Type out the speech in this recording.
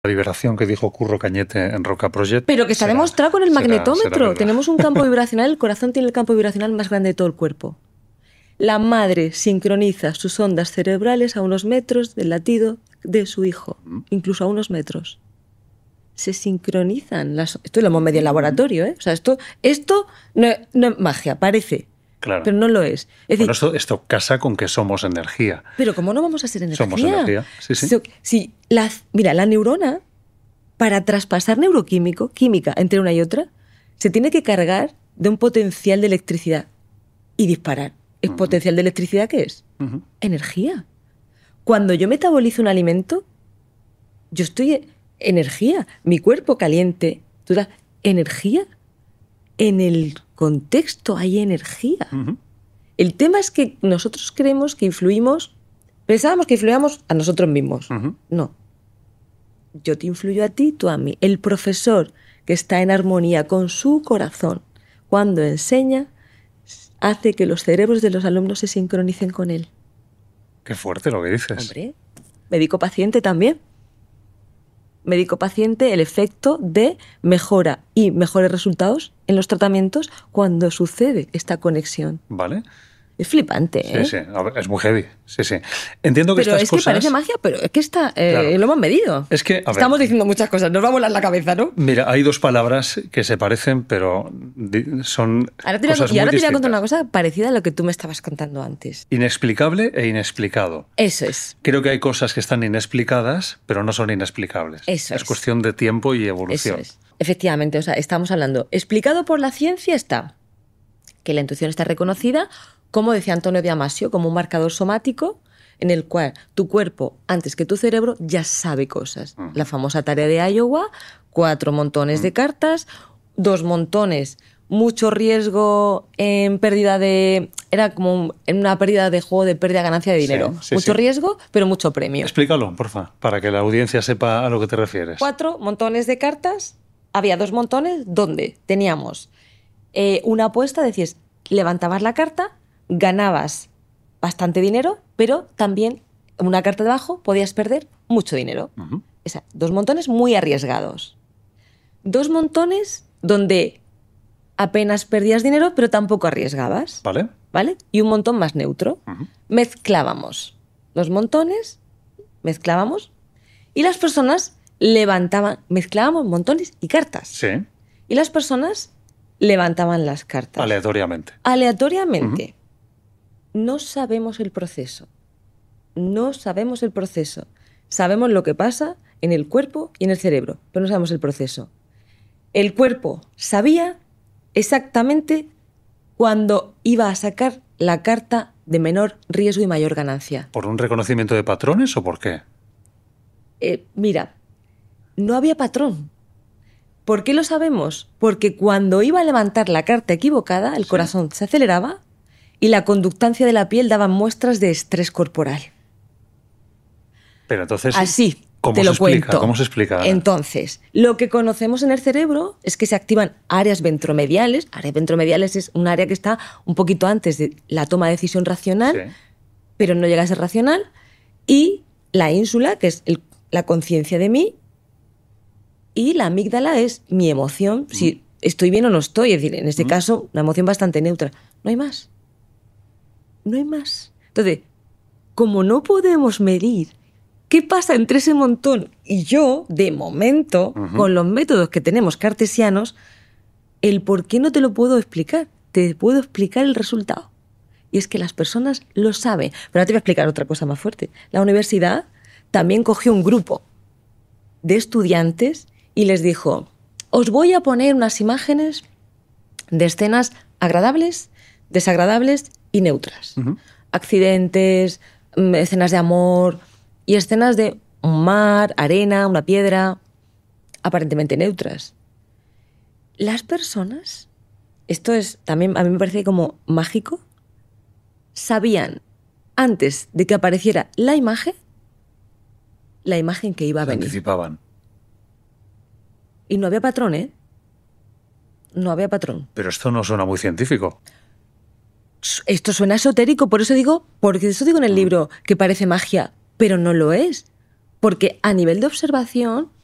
La vibración que dijo Curro Cañete en Roca Project. Pero que está demostrado con el magnetómetro. Tenemos un campo vibracional, el corazón tiene el campo vibracional más grande de todo el cuerpo. La madre sincroniza sus ondas cerebrales a unos metros del latido de su hijo, incluso a unos metros. Se sincronizan. Esto lo hemos medido en laboratorio, ¿eh? O sea, esto no es magia, parece. Claro. Pero no lo es. Es decir, bueno, esto casa con que somos energía. Pero ¿cómo no vamos a ser energía? Somos energía, sí. Mira, la neurona, para traspasar química entre una y otra, se tiene que cargar de un potencial de electricidad y disparar. ¿Es potencial de electricidad qué es? Energía. Cuando yo metabolizo un alimento, yo estoy energía. Mi cuerpo caliente, tú das energía. En el contexto hay energía. El tema es que nosotros creemos que pensábamos que influíamos a nosotros mismos. No. Yo te influyo a ti, tú a mí. El profesor que está en armonía con su corazón, cuando enseña, hace que los cerebros de los alumnos se sincronicen con él. Qué fuerte lo que dices. Hombre, médico-paciente también. Médico-paciente, el efecto de mejora y mejores resultados en los tratamientos cuando sucede esta conexión. Vale. Es flipante, ¿eh? Sí. A ver, es muy heavy. Sí. Entiendo que pero estas es cosas... que parece magia, pero es que Claro. lo hemos medido. Es que, estamos diciendo muchas cosas, nos va a volar la cabeza, ¿no? Mira, hay dos palabras que se parecen, pero son ahora cosas muy distintas. te voy a contar una cosa parecida a lo que tú me estabas contando antes. Inexplicable e inexplicado. Eso es. Creo que hay cosas que están inexplicadas, pero no son inexplicables. Eso es. Es cuestión de tiempo y evolución. Eso es. Efectivamente, o sea, estamos hablando. Explicado por la ciencia está que la intuición está reconocida, como decía Antonio de Amasio, como un marcador somático en el cual tu cuerpo, antes que tu cerebro, ya sabe cosas. La famosa tarea de Iowa, 4 montones de cartas, 2 montones, mucho riesgo en pérdida de... Era como en una pérdida de juego de pérdida-ganancia de dinero. Sí, mucho riesgo, pero mucho premio. Explícalo, porfa, para que la audiencia sepa a lo que te refieres. 4 montones de cartas, había 2 montones donde teníamos una apuesta, decías, levantabas la carta, ganabas bastante dinero, pero también en una carta debajo podías perder mucho dinero. O sea, 2 montones muy arriesgados. 2 montones donde apenas perdías dinero, pero tampoco arriesgabas. ¿Vale? Y un montón más neutro. Mezclábamos los montones, y las personas mezclábamos montones y cartas. Sí. Y las personas levantaban las cartas. Aleatoriamente. No sabemos el proceso. Sabemos lo que pasa en el cuerpo y en el cerebro, pero no sabemos el proceso. El cuerpo sabía exactamente cuándo iba a sacar la carta de menor riesgo y mayor ganancia. ¿Por un reconocimiento de patrones o por qué? Mira, no había patrón. ¿Por qué lo sabemos? Porque cuando iba a levantar la carta equivocada, el corazón se aceleraba y la conductancia de la piel daba muestras de estrés corporal. Pero entonces... Así ¿cómo te se lo explica? cuento. ¿Cómo se explica? Entonces, lo que conocemos en el cerebro es que se activan áreas ventromediales. Áreas ventromediales es un área que está un poquito antes de la toma de decisión racional, pero no llega a ser racional. Y la ínsula, que es la conciencia de mí, y la amígdala es mi emoción, si estoy bien o no estoy. Es decir, en este caso, una emoción bastante neutra. No hay más. Entonces, como no podemos medir qué pasa entre ese montón y yo, de momento, con los métodos que tenemos cartesianos, el por qué no te lo puedo explicar. Te puedo explicar el resultado. Y es que las personas lo saben. Pero ahora te voy a explicar otra cosa más fuerte. La universidad también cogió un grupo de estudiantes y les dijo, os voy a poner unas imágenes de escenas agradables, desagradables y neutras. Accidentes, escenas de amor y escenas de un mar, arena, una piedra, aparentemente neutras. Las personas, esto es también, a mí me parece como mágico, sabían antes de que apareciera la imagen que iba a venir. Anticipaban. Y no había patrón, ¿eh? No había patrón. Pero esto no suena muy científico. Esto suena esotérico, por eso digo en el libro que parece magia, pero no lo es. Porque a nivel de observación